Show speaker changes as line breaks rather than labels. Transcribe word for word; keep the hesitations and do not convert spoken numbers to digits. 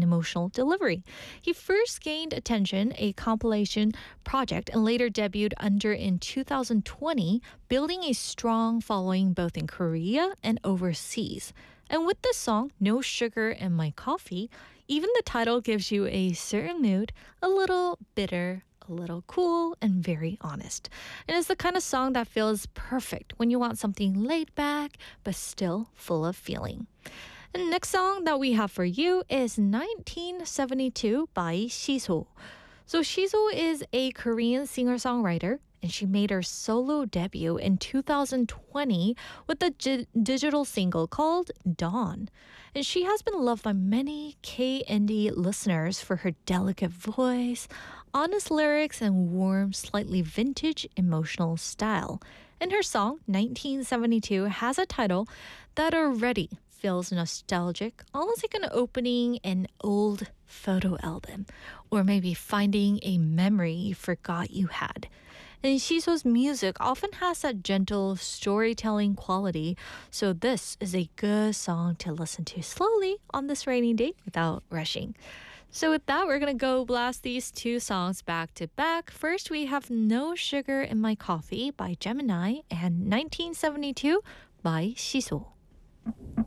emotional delivery. He first gained attention, a compilation project, and later debuted under in two thousand twenty, building a strong following both in Korea and overseas. And with this song, No Sugar in My Coffee, even the title gives you a certain mood, a little bitter, a little cool, and very honest. And it's the kind of song that feels perfect when you want something laid back, but still full of feeling. And next song that we have for you is nineteen seventy-two by Shiso. So Shiso is a Korean singer-songwriter, and she made her solo debut in two thousand twenty with a gi- digital single called Dawn. And she has been loved by many K-indie listeners for her delicate voice, honest lyrics, and warm, slightly vintage emotional style. And her song, nineteen seventy-two, has a title that already feels nostalgic, almost like an opening an old photo album, or maybe finding a memory you forgot you had. And Shiso's music often has that gentle storytelling quality, so this is a good song to listen to slowly on this rainy day without rushing. So with that, we're going to go blast these two songs back to back. First, we have No Sugar in My Coffee by Gemini and nineteen seventy-two by Shiso.